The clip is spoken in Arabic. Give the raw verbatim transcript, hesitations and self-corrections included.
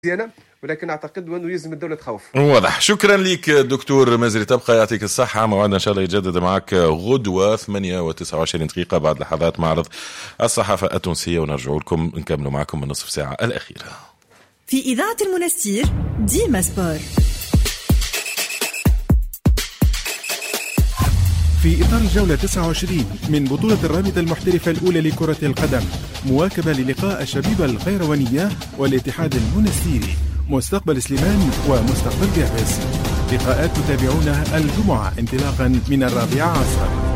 مزيانه، ولكن اعتقد انه يلزم الدوله تخوف. واضح. شكرا لك دكتور مزري، تبقى يعطيك الصحه. موعدنا ان شاء الله يتجدد معك غدوه ثمانية وتسعة وعشرين دقيقه بعد لحظات معرض الصحافه التونسيه، ونرجع لكم نكملوا معكم من نصف ساعه الاخيره في اذاعه المنستير. ديما سبور. في إطار الجولة تسعة وعشرين من بطولة الرابطة المحترفة الأولى لكرة القدم، مواكبة للقاء الشبيبة الخيروانية والاتحاد المنستيري، مستقبل سليمان ومستقبل قابس. لقاءات تتابعونها الجمعة انطلاقا من الرابعة عصرا.